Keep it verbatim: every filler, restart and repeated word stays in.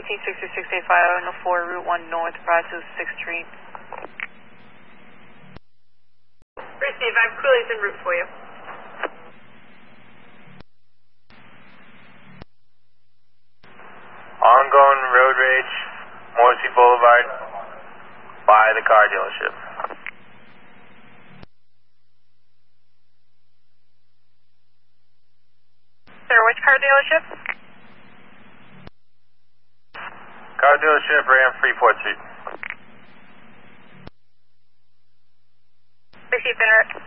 eighteen sixty-six eight five oh four, Route one North, Brazos sixth Street. Receive, I'm Cooley's en route for you. Ongoing road rage, Morrissey Boulevard, by the car dealership. Sir, which car dealership? Car dealership, Ram Freeport Street. Receive, Bennett.